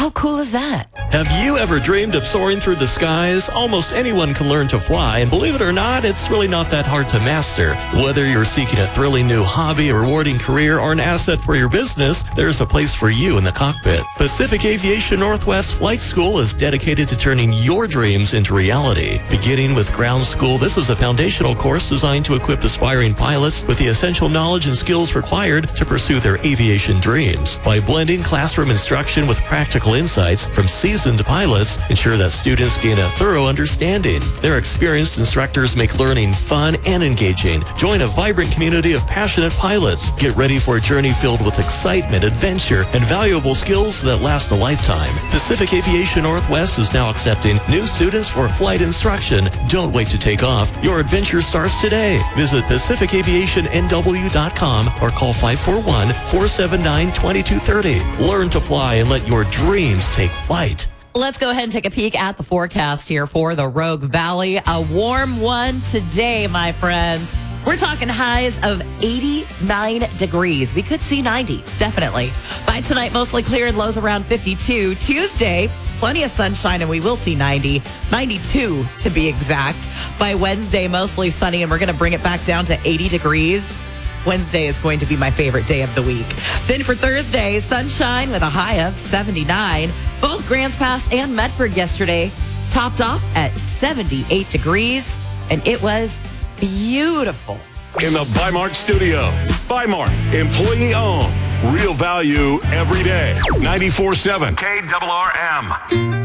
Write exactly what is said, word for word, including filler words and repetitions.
How cool is that? Have you ever dreamed of soaring through the skies? Almost anyone can learn to fly, and believe it or not, it's really not that hard to master. Whether you're seeking a thrilling new hobby, a rewarding career, or an asset for your business, there's a place for you in the cockpit. Pacific Aviation Northwest Flight School is dedicated to turning your dreams into reality. Beginning with ground school, this is a foundational course designed to equip aspiring pilots with the essential knowledge and skills required to pursue their aviation dreams. By blending classroom instruction with practical insights from seasoned pilots, ensure that students gain a thorough understanding. Their experienced instructors make learning fun and engaging. Join a vibrant community of passionate pilots. Get ready for a journey filled with excitement, adventure, and valuable skills that last a lifetime. Pacific Aviation Northwest is now accepting new students for flight instruction. Don't wait to take off. Your adventure starts today. Visit pacific aviation n w dot com or call five four one, four seven nine, two two three zero. Learn to fly and let your dreams take flight. Let's go ahead and take a peek at the forecast here for the Rogue Valley. A warm one today, my friends. We're talking highs of eighty-nine degrees. We could see ninety, definitely. By tonight, mostly clear and lows around fifty-two. Tuesday, plenty of sunshine and we will see ninety, ninety-two to be exact. By Wednesday, mostly sunny and we're going to bring it back down to eighty degrees. Wednesday is going to be my favorite day of the week. Then for Thursday, sunshine with a high of seventy-nine. Both Grants Pass and Medford yesterday topped off at seventy-eight degrees, and it was beautiful. In the Bimart studio. Bimart, employee owned. Real value every day. ninety-four point seven K R R M.